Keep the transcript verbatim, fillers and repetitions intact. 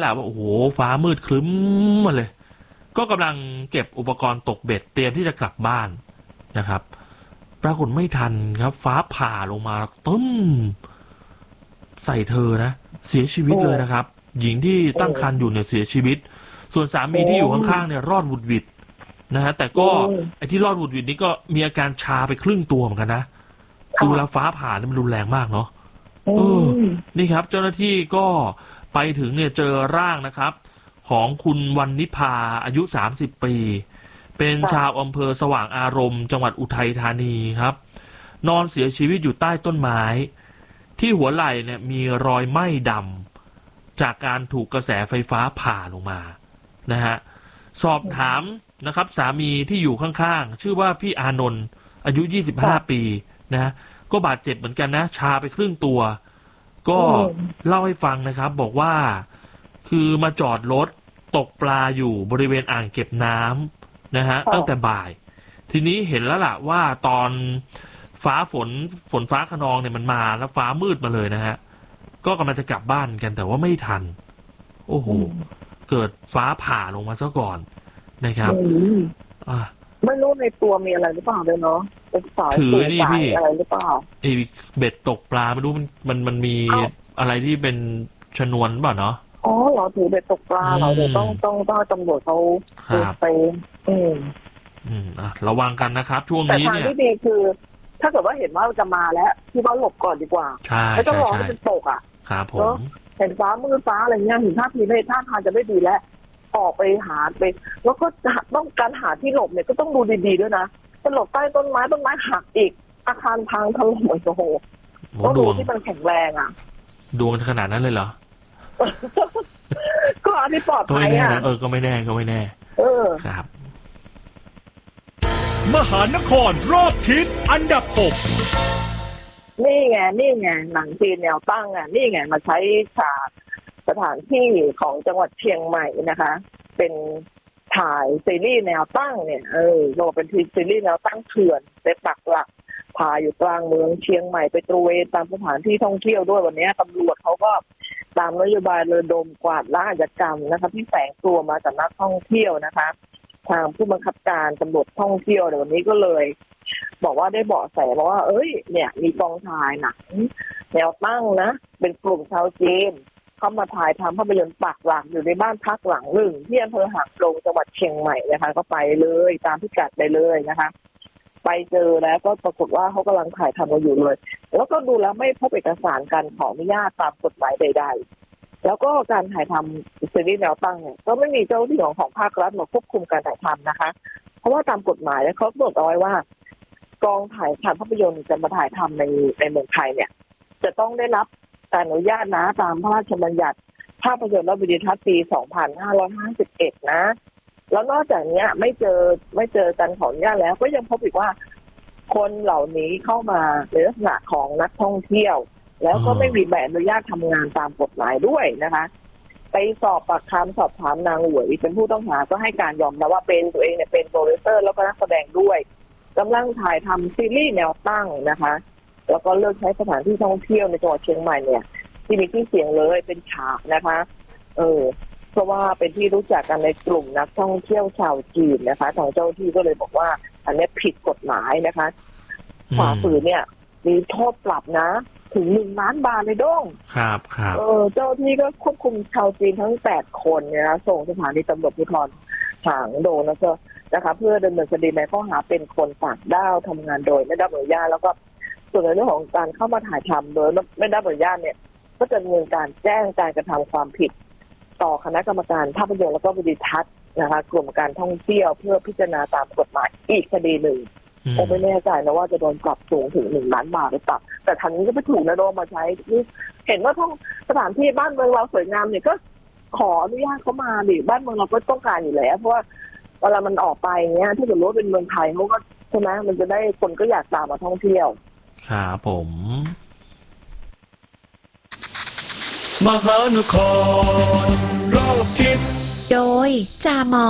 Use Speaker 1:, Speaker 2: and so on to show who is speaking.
Speaker 1: หละว่าโอ้โหฟ้ามืดครึ้มมาเลยก็กำลังเก็บอุปกรณ์ตกเบ็ดเตรียมที่จะกลับบ้านนะครับปรากฏไม่ทันครับฟ้าผ่าลงมาตึ้มใส่เธอนะเสียชีวิตเลยนะครับหญิงที่ตั้งครรภ์อยู่เนี่ยเสียชีวิตส่วนสามีที่อยู่ข้างๆเนี่ยรอดหวุดหวิดนะฮะแต่ก็ไอ้ที่รอดหวุดหวิดนี้ก็มีอาการชาไปครึ่งตัวเหมือนกันนะคือเวลาฟ้าผ่าเนี่ยมันรุนแรงมากเนาะเออนี่ครับเจ้าหน้าที่ก็ไปถึงเนี่ยเจอร่างนะครับของคุณวรรณนิพาอายุสามสิบปีเป็นชาวอำเภอสว่างอารมณ์จังหวัดอุทัยธานีครับนอนเสียชีวิตอยู่ใต้ต้นไม้ที่หัวไหล่เนี่ยมีรอยไหม้ดำจากการถูกกระแสไฟฟ้าผ่าลงมานะฮะสอบถามนะครับสามีที่อยู่ข้างๆชื่อว่าพี่อานนท์อายุยี่สิบห้าปีนะก็บาดเจ็บเหมือนกันนะชาไปครึ่งตัวก็เล่าให้ฟังนะครับบอกว่าคือมาจอดรถตกปลาอยู่บริเวณอ่างเก็บน้ำนะฮะตั้งแต่บ่ายทีนี้เห็นแล้วล่ะว่าตอนฟ้าฝนฝนฟ้าคะนองเนี่ยมันมาแล้วฟ้ามืดมาเลยนะฮะก็กำลังจะกลับบ้านกันแต่ว่าไม่ทันโอ้โหเกิดฟ้าผ่าลงมาซะก่อนนะครับอ่ะ
Speaker 2: ไม่รู้ในตัวมีอะไรหรือเปล่าเลยเนาะ
Speaker 1: ถือนี่พี่
Speaker 2: อะไรหรือเปล่า
Speaker 1: ไอ้เบ็ดตกปลาไม่รู้มันมันมันมีอะไรที่เป็นชนวนเปล่าเนาะ
Speaker 2: อ๋อเหรอถือเบ็ดตกปลาเราเดี๋ยวต้องต้องต้องตำรวจเขาไปอืม
Speaker 1: อืมอ่ะระวังกันนะครับช่วงนี้เนี่ย
Speaker 2: แต่ทางที่ดีคือถ้าเกิดว่าเห็นว่าจะมาแล้วที่ว่าหลบก่อนดีกว่า
Speaker 1: ใช่
Speaker 2: ไม่ต้องรอให้เป็นตกอ่ะ
Speaker 1: ครับผม
Speaker 2: เห็นฟ้ามืดฟ้าอะไรเงี้ยเห็นท่าทีไม่ท่าทางจะไม่ดีแล้วออกไปหาไปแล้วก็ต้องการหาที่หลบเนี่ยก็ต้องดูดีๆด้วยนะจะหลบใต้ต้นไม้ต้นไม้หักอีกอาคารพังถล่มโอ้โหต้องดูที่มันแข็งแรงอ่ะ
Speaker 1: ดวงขนาดนั้นเลยเหรอ
Speaker 2: ก็อันนี้ปลอดภัยอ่ะ
Speaker 1: เออก็ไม่แน่ก็ไม่แน่
Speaker 2: เออ
Speaker 1: ครับ
Speaker 3: มหานครรอบทิศอันดับหก
Speaker 2: นี่ไงนี่ไงหนังจีนแนวตั้งอ่ะนี่ไงมาใช้ฉากสถานที่ของจังหวัดเชียงใหม่นะคะเป็นถ่ายซีรีส์แนวตั้งเนี่ยเออโดยเป็นซีรีส์แนวตั้งเถื่อนไปปักหลักถ่ายอยู่กลางเมืองเชียงใหม่ไปตระเวนตามสถานที่ท่องเที่ยวด้วยวันนี้ตำรวจเขาก็ตามนโยบายระดมกวาดล้างอาชญากรรมนะคะที่แฝงตัวมาจากนักท่องเที่ยวนะคะทางผู้บังคับการตำรวจท่องเที่ยวในวันนี้ก็เลยบอกว่าได้เบาะแสบอกว่าเอ้ยเนี่ยมีกองถ่ายหนังแนวตั้งนะเป็นกลุ่มชาวจีนเข้ามาถ่ายทำภาพยนตร์ปักหลักอยู่ในบ้านพักหลังหนึ่งที่อำเภอหางดงจังหวัดเชียงใหม่นะคะก็ไปเลยตามพิกัดไปเลยนะคะไปเจอแล้วก็ปรากฏว่าเขากำลังถ่ายทำกันอยู่เลยแล้วก็ดูแล้วไม่พบเอกสารการขออนุญาตตามกฎหมายใดๆแล้วก็การถ่ายทำซีรีส์แนวตั้งเนี่ยก็ไม่มีเจ้าหน้าที่ของภาครัฐมาควบคุมการถ่ายทำนะคะเพราะว่าตามกฎหมายเขากำหนดเอาไว้ว่ากองถ่ายทำภาพยนตร์จะมาถ่ายทำในในเมืองไทยเนี่ยจะต้องได้รับการอนุญาตนะตามพระราชบัญญัติภาพยนตร์และวิดีโอทัศน์ปีสองพันห้าร้อยห้าสิบเอ็ดนะแล้วนอกจากนี้ไม่เจอไม่เจอการขออนุญาตแล้วก็ยังพบอีกว่าคนเหล่านี้เข้ามาในลักษณะของนักท่องเที่ยวแล้วก็ไม่มีใบอนุญาตทำงานตามกฎหมายด้วยนะคะไปสอบปากคำสอบถามนางหวยเป็นผู้ต้องหาก็ให้การยอมรับว่าเป็นตัวเองเนี่ยเป็นโปรดิวเซอร์แล้วก็นักแสดงด้วยกำลังถ่ายทำซีรีส์แนวตั้งนะคะแล้วก็เลือกใช้สถานที่ท่องเที่ยวในจังหวัดเชียงใหม่เนี่ยที่มีที่เสียงเลยเป็นฉากนะคะเออเพราะว่าเป็นที่รู้จักกันในกลุ่มนักท่องเที่ยวชาวจีนนะคะทางเจ้าที่ก็เลยบอกว่าอันนี้ผิดกฎหมายนะคะฝ่าฝืนเนี่ยมีโทษปรับนะถึงหนึ่งล้านบาทเลยด้ง
Speaker 1: ครับครับ
Speaker 2: เออเจ้าที่ก็ควบคุมชาวจีนทั้งแปดคนเนี่ยนะส่งสถานีตำรวจภูธรหางดงแล้วก็นะคะเพื่อดำเนินคดีในข้อหาเป็นคนต่างด้าวทำงานโดยไม่ได้รับอนุญาตแล้วก็ส่วนในเรื่องของการเข้ามาถ่ายทำโดยไม่ได้รับอนุญาตเนี่ยก็จะดำเนินการแจ้งการกระทำความผิดต่อคณะกรรมการภาพยนตร์แล้วก็วิดีทัศน์นะคะกลุ่มการท่องเที่ยวเพื่อพิจารณาตามกฎหมายอีกคดีหนึ่งผมไม่แน่ใจนะว่าจะโดนปรับสูงถึงหนึ่งล้านบาทหรือเปล่าแต่ทางนี้ก็ไม่ถูกนะโดนมาใช้เห็นว่าท่องสถานที่บ้านเมืองเราสวยงามเนี่ยก็ขออนุญาตเขามาดิบ้านเมืองเราก็ต้องการอยู่แล้วเพราะว่าเวลามันออกไปเงี้ยถ้าเกิดรู้ว่าเป็นเมืองไทยเขาก็ใช่ไหมมันจะได้คนก็อยากตามมาท่องเที่ยว
Speaker 1: ครับผม
Speaker 3: มหานครรอบทิศ
Speaker 4: โดยจามอ